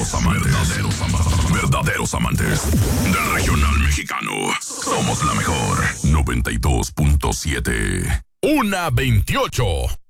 Verdaderos amantes del regional mexicano. Somos la mejor. 92.7. 1:28.